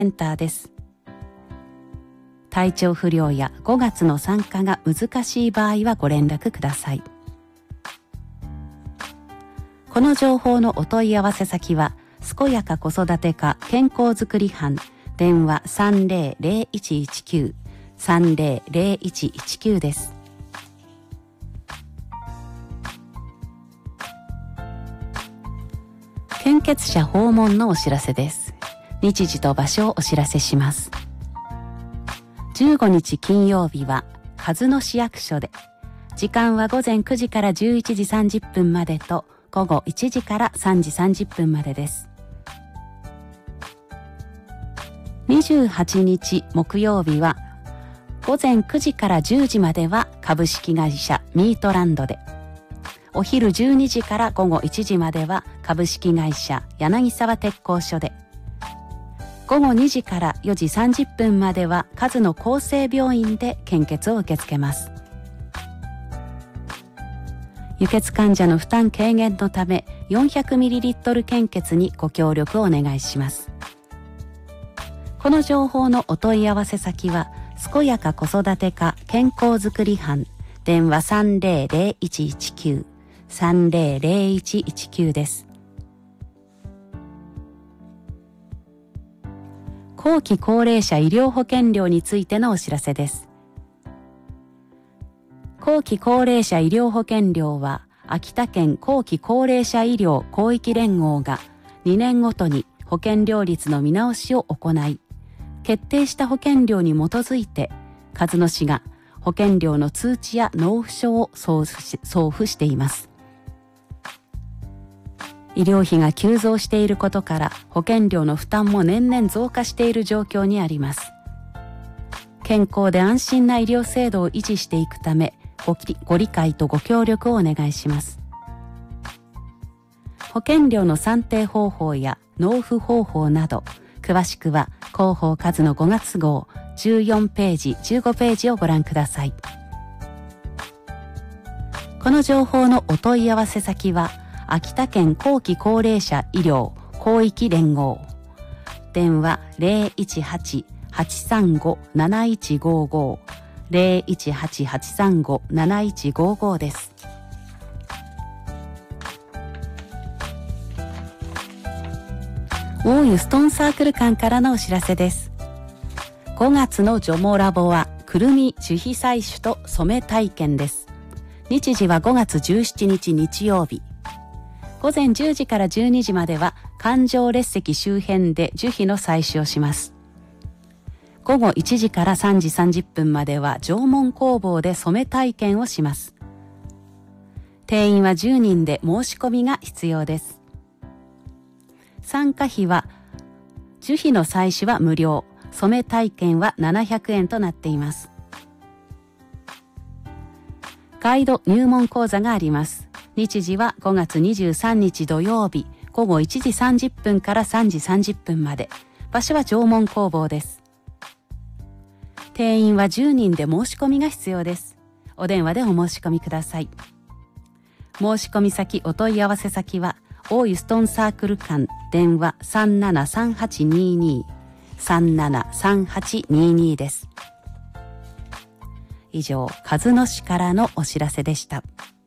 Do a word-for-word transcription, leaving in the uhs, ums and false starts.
センターです。体調不良やごがつの参加が難しい場合はご連絡ください。この情報のお問い合わせ先は健やか子育て課健康づくり班、電話 さんぜろぜろいちいちきゅう さんぜろぜろいちいちきゅう です。献血者訪問のお知らせです。日時と場所をお知らせします。じゅうごにち金曜日は鹿角市役所で、時間は午前くじからじゅういちじさんじゅっぷんまでと午後いちじからさんじさんじゅっぷんまでです。にじゅうはちにち木曜日は午前くじからじゅうじまでは株式会社ミートランドで、お昼じゅうにじから午後いちじまでは株式会社柳沢鉄工所で、午後にじからよじさんじゅっぷんまでは鹿角厚生病院で献血を受け付けます。輸血患者の負担軽減のため よんひゃくミリリットル 献血にご協力をお願いします。この情報のお問い合わせ先は健やか子育て課健康づくり班、電話 さんぜろぜろいちいちきゅう さんぜろぜろいちいちきゅう です。後期高齢者医療保険料についてのお知らせです。後期高齢者医療保険料は秋田県後期高齢者医療広域連合がにねんごとに保険料率の見直しを行い、決定した保険料に基づいて鹿角市が保険料の通知や納付書を送付し、送付しています。医療費が急増していることから保険料の負担も年々増加している状況にあります。健康で安心な医療制度を維持していくため、ご、ご理解とご協力をお願いします。保険料の算定方法や納付方法など、詳しくは広報鹿角ごがつ号じゅうよんページ、じゅうごページをご覧ください。この情報のお問い合わせ先は秋田県後期高齢者医療広域連合、電話 ゼロいちはち はちさんご なないちごご ゼロいちはち はちさんご なないちごご です。大湯ストーンサークル館からのお知らせです。ごがつのジョモラボはくるみ樹皮採取と染め体験です。日時はごがつじゅうしちにち日曜日。午前じゅうじからじゅうにじまでは環状列石周辺で樹皮の採取をします。午後いちじからさんじさんじゅっぷんまでは縄文工房で染め体験をします。定員はじゅうにんで申し込みが必要です。参加費は樹皮の採取は無料、染め体験はななひゃくえんとなっています。ガイド入門講座があります。日時はごがつにじゅうさんにち土曜日、午後いちじさんじゅっぷんからさんじさんじゅっぷんまで。場所は縄文工房です。定員はじゅうにんで申し込みが必要です。お電話でお申し込みください。申し込み先、お問い合わせ先は大湯ストーンサークル館、電話 さんななさんはちにーにー さんななさんはちにーにー です。以上、鹿角市からのお知らせでした。